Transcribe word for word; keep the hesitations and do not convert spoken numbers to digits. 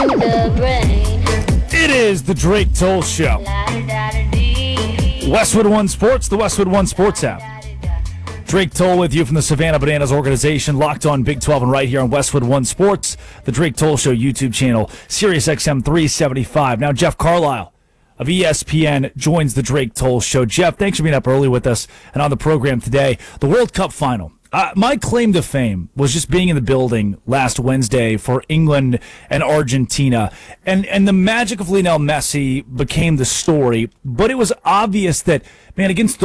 It is the Drake Toll Show. Westwood One Sports, the Westwood One Sports app. Drake Toll with you from the Savannah Bananas organization, locked on Big twelve and right here on Westwood One Sports, the Drake Toll Show YouTube channel, Sirius X M three seventy-five. Now Jeff Carlisle of E S P N joins the Drake Toll Show. Jeff, thanks for being up early with us and on the program today. The World Cup final. Uh, my claim to fame was just being in the building last Wednesday for England and Argentina. And, and the magic of Lionel Messi became the story. But it was obvious that, man, against the